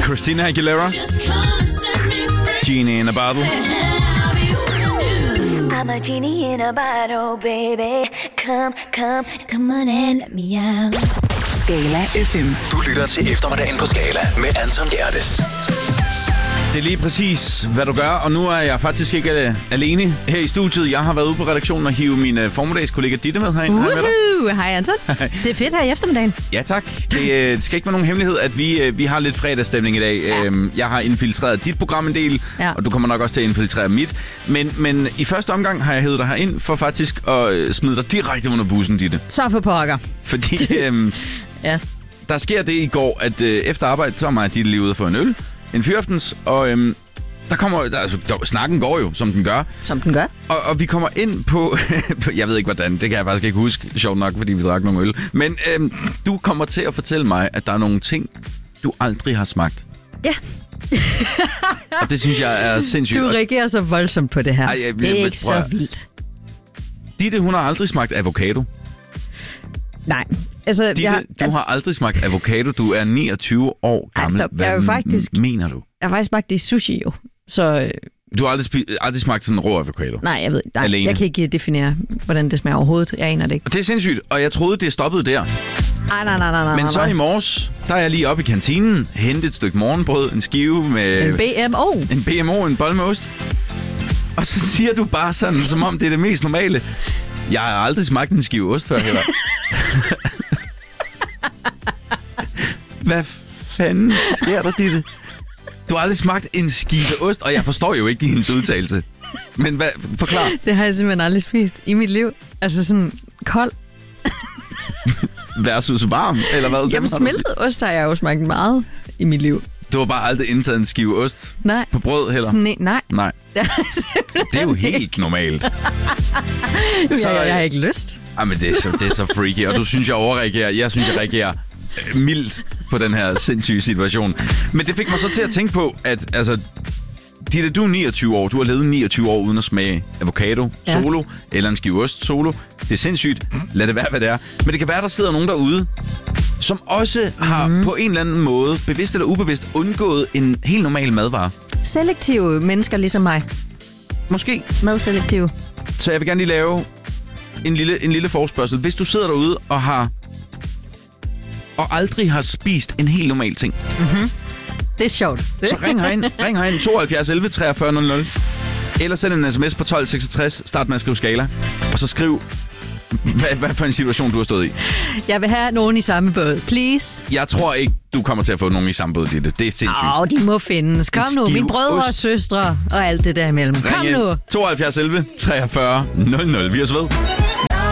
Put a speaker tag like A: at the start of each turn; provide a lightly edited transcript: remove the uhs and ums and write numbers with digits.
A: Christina Aguilera. Genie in a Bottle.
B: I'm a genie in a bottle, baby. Come on and let me out.
C: Skala FM.
D: Du lytter til eftermiddagen på Skala med Anton Gerdes.
A: Det er lige præcis, hvad du gør, og nu er jeg faktisk ikke alene her i studiet. Jeg har været ude på redaktionen og hive min formiddagskollega Ditte med herind.
E: Hej Anton. Det er fedt her i eftermiddagen.
A: Ja tak. Det skal ikke være nogen hemmelighed, at vi har lidt fredagsstemning i dag. Ja. Jeg har infiltreret dit program en del, og du kommer nok også til at infiltrere mit. Men i første omgang har jeg hævet dig herind for faktisk at smide dig direkte under bussen, Ditte.
E: Så for pokker.
A: Fordi
E: ja.
A: Der sker det i går, at efter arbejde, så er mig og Ditte lige ude for en øl. En fyraftens, og snakken går jo, som den gør.
E: Som den gør.
A: Og vi kommer ind på, jeg ved ikke hvordan, det kan jeg faktisk ikke huske, sjovt nok, fordi vi drak nogle øl. Men du kommer til at fortælle mig, at der er nogle ting, du aldrig har smagt.
E: Ja.
A: Og det synes jeg er sindssygt.
E: Du reagerer så voldsomt på det her. Det er ikke så vildt.
A: Ditte, hun har aldrig smagt avocado.
E: Nej. Altså,
A: du har aldrig smagt avocado. Du er 29 år gammel. Hvad mener du?
E: Jeg har faktisk smagt det i sushi, jo. Så,
A: du har aldrig smagt sådan en rå avocado?
E: Nej, jeg ved ikke. Jeg kan ikke definere, hvordan det smager overhovedet. Jeg aner det ikke.
A: Og det er sindssygt, og jeg troede, det stoppede der.
E: Nej.
A: Men så i morges, der er jeg lige oppe i kantinen, hentet et stykke morgenbrød, en skive med...
E: En BMO.
A: En bolle med ost. Og så siger du bare sådan, som om det er det mest normale. Jeg har aldrig smagt en skive ost før heller. Hvad fanden sker der, Ditte? Du har aldrig smagt en skive ost, og jeg forstår jo ikke hendes udtalelse. Men hvad? Forklar.
E: Det har jeg simpelthen aldrig spist i mit liv. Altså sådan kold.
A: Versus varm, eller hvad?
E: Jamen smeltet ost har jeg jo smagt meget i mit liv.
A: Du har bare aldrig indtaget en skive ost?
E: Nej.
A: På brød heller?
E: Nej.
A: Det er jo helt normalt.
E: Så jeg har ikke lyst.
A: Men det er så freaky, og du synes, jeg overreagerer. Jeg synes, jeg reagerer mildt på den her sindssyge situation. Men det fik mig så til at tænke på, at altså, Ditte, du er 29 år. Du har levet 29 år uden at smage avocado solo, eller en skive ost solo. Det er sindssygt. Lad det være, hvad det er. Men det kan være, der sidder nogen derude, som også har på en eller anden måde, bevidst eller ubevidst, undgået en helt normal madvare.
E: Selektive mennesker ligesom mig.
A: Måske.
E: Madselektive.
A: Så jeg vil gerne lige lave en lille forespørgsel. Hvis du sidder derude og aldrig har spist en helt normal ting.
E: Mm-hmm. Det er sjovt.
A: Så ring herind 72 11 43 00. Eller send en sms på 1266. Start med at skrive Skala. Og så skriv, hvad for en situation du har stået i.
E: Jeg vil have nogen i samme båd. Please.
A: Jeg tror ikke, du kommer til at få nogen i samme båd, Ditte. Det er sindssygt.
E: De må findes. Kom nu, mine brødre og søstre og alt det der imellem. Kom nu.
A: 72 11 43 00. Vi er så ved.